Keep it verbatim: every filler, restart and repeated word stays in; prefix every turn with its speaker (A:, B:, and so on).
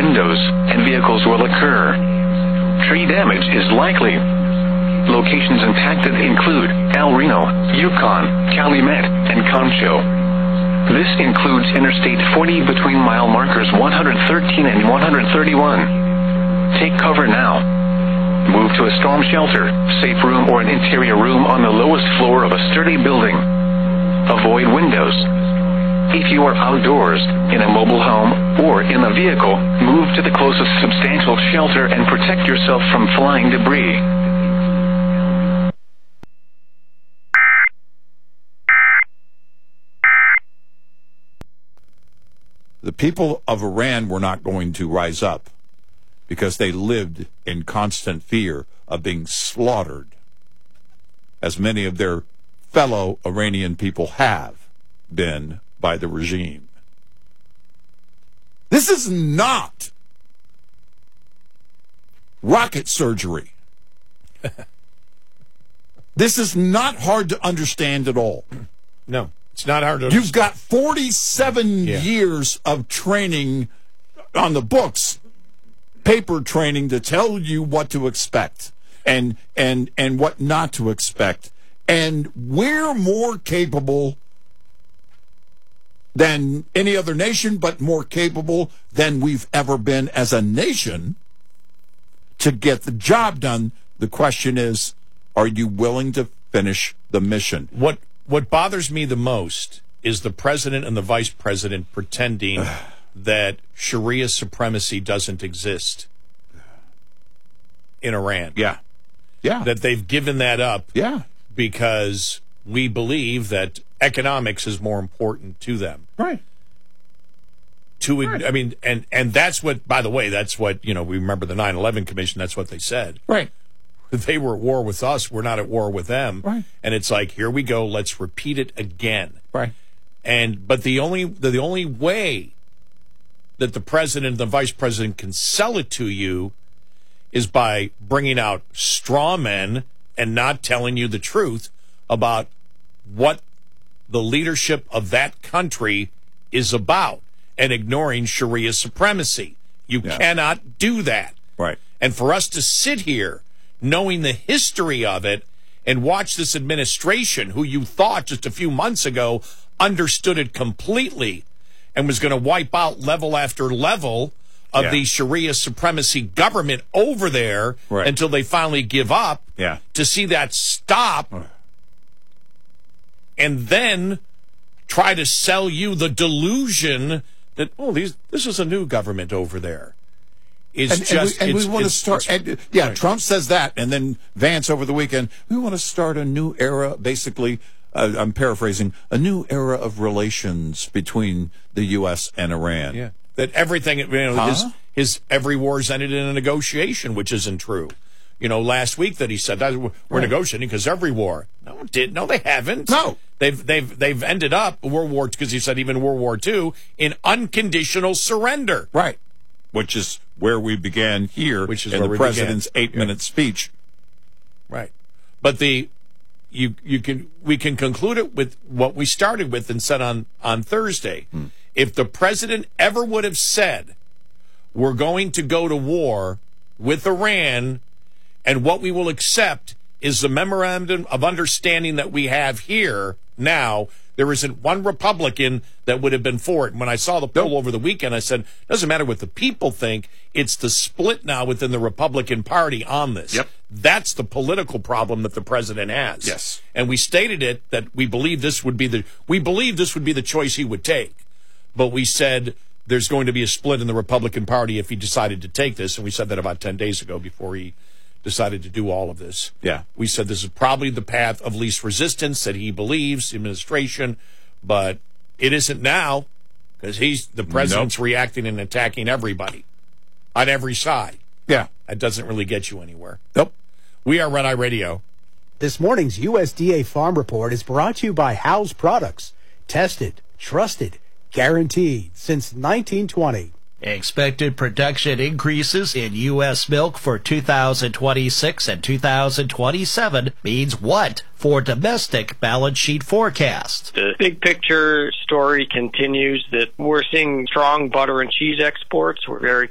A: windows and vehicles will occur. Tree damage is likely. Locations impacted include El Reno, Yukon, Calumet, and Concho. This includes Interstate forty between mile markers one hundred thirteen and one hundred thirty-one. Take cover now. Move to a storm shelter, safe room, or an interior room on the lowest floor of a sturdy building. Avoid windows. If you are outdoors, in a mobile home, or in a vehicle, move to the closest substantial shelter and protect yourself from flying debris.
B: The people of Iran were not going to rise up because they lived in constant fear of being slaughtered, as many of their fellow Iranian people have been by the regime. This is not rocket surgery. This is not hard to understand at all.
C: No. It's not hard to
B: understand. You've got forty-seven
C: yeah.
B: years of training on the books, paper training to tell you what to expect and and and what not to expect. And we're more capable than any other nation, but more capable than we've ever been as a nation to get the job done. The question is, are you willing to finish the mission?
C: What What bothers me the most is the president and the vice president pretending that Sharia supremacy doesn't exist in Iran.
B: Yeah. Yeah.
C: That they've given that up.
B: Yeah.
C: Because we believe that economics is more important to them.
B: Right.
C: To
B: right.
C: I mean, and, and that's what, by the way, that's what, you know, we remember the nine eleven Commission, that's what they said.
B: Right.
C: They were at war with us. We're not at war with them.
B: Right.
C: And it's like, here we go. Let's repeat it again.
B: Right.
C: And but the only the, the only way that the president and the vice president can sell it to you is by bringing out straw men and not telling you the truth about what the leadership of that country is about and ignoring Sharia supremacy. You
B: yeah.
C: cannot do that.
B: Right.
C: And for us to sit here knowing the history of it and watch this administration, who you thought just a few months ago understood it completely and was going to wipe out level after level of
B: yeah.
C: the Sharia supremacy government over there
B: right.
C: until they finally give up,
B: yeah.
C: to see that stop and then try to sell you the delusion that, oh, these, this is a new government over there. Is
B: and,
C: just,
B: and we, and we want to
C: it's,
B: start.
C: it's,
B: And, yeah,
C: right.
B: Trump says that, and then Vance over the weekend. We want to start a new era. Basically, uh, I'm paraphrasing, a new era of relations between the U S and Iran.
C: Yeah, that everything. You know,
B: huh?
C: his, his every war's ended in a negotiation, which isn't true. You know, last week that he said that we're right. negotiating because every war. No, it did. No, they haven't.
B: No,
C: they've they've they've ended up World War because he said even World War Two in unconditional surrender.
B: Right. Which is where we began here,
C: which is
B: in
C: where
B: the
C: we
B: president's
C: began.
B: eight-minute
C: yeah.
B: speech.
C: Right, but the you you can we can conclude it with what we started with and said on on Thursday. Hmm. If the president ever would have said, "We're going to go to war with Iran, and what we will accept is the memorandum of understanding that we have here now," there isn't one Republican that would have been for it. And when I saw the poll nope. over the weekend, I said, doesn't matter what the people think. It's the split now within the Republican Party on this.
B: Yep.
C: That's the political problem that the president has.
B: Yes.
C: And we stated it that we believe this would be the we believe this would be the choice he would take. But we said there's going to be a split in the Republican Party if he decided to take this. And we said that about ten days ago before he decided to do all of this.
B: Yeah.
C: We said this is probably the path of least resistance that he believes, administration, but it isn't now because he's the president's nope. reacting and attacking everybody on every side.
B: Yeah.
C: That doesn't really get you anywhere.
B: Nope.
C: We are Red Eye Radio.
D: This morning's U S D A Farm Report is brought to you by Howes Products. Tested, trusted, guaranteed since nineteen twenty.
E: Expected production increases in U S milk for two thousand twenty-six and two thousand twenty-seven means what for domestic balance sheet forecast?
F: The big picture story continues that we're seeing strong butter and cheese exports. We're very